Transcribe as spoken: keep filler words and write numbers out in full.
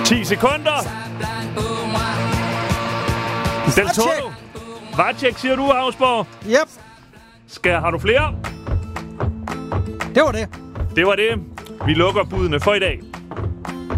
ti sekunder. Del Toro. Vacek, siger du, Havsborg? Yep. Skal, har du flere? Det var det. Det var det. Vi lukker budene for i dag.